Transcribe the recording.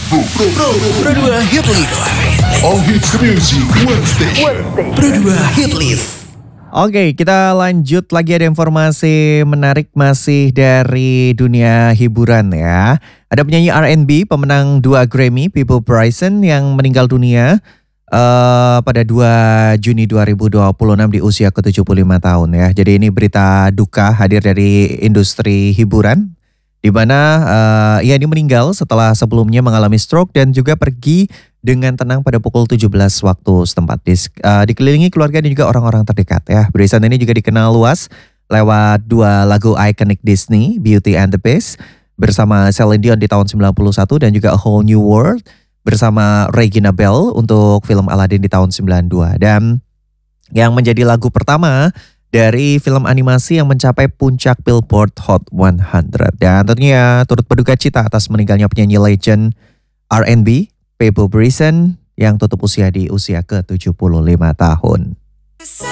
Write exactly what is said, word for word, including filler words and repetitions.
Pro, Pro, Pro dua Hit List. All hits music, one station. Pro dua Hit List. Oke, kita lanjut lagi, ada informasi menarik masih dari dunia hiburan ya. Ada penyanyi R and B pemenang dua Grammy, People Bryson, yang meninggal dunia uh, pada dua Juni dua ribu dua puluh enam di usia ke tujuh puluh lima tahun ya. Jadi ini berita duka hadir dari industri hiburan, di mana uh, ia ini meninggal setelah sebelumnya mengalami stroke dan juga pergi dengan tenang pada pukul tujuh belas waktu setempat. Di, uh, dikelilingi keluarga dan juga orang-orang terdekat ya. Bryson ini juga dikenal luas lewat dua lagu ikonik Disney, Beauty and the Beast bersama Celine Dion di tahun sembilan puluh satu dan juga A Whole New World bersama Regina Belle untuk film Aladdin di tahun sembilan puluh dua. Dan yang menjadi lagu pertama dari film animasi yang mencapai puncak Billboard Hot seratus. Dan tentunya turut berduka cita atas meninggalnya penyanyi legend R and B People Bryson yang tutup usia di usia ke tujuh puluh lima tahun.